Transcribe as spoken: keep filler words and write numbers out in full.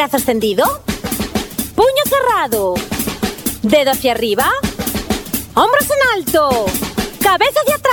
Brazo extendido. Puño cerrado. Dedo hacia arriba. Hombros en alto. Cabeza hacia atrás.